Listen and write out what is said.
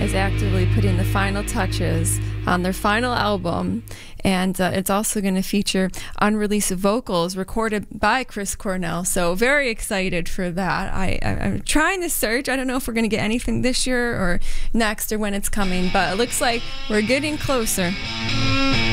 is actively putting the final touches on their final album, and it's also going to feature unreleased vocals recorded by Chris Cornell. So very excited for that. I'm trying to search. I don't know if we're going to get anything this year or next or when it's coming, but it looks like we're getting closer.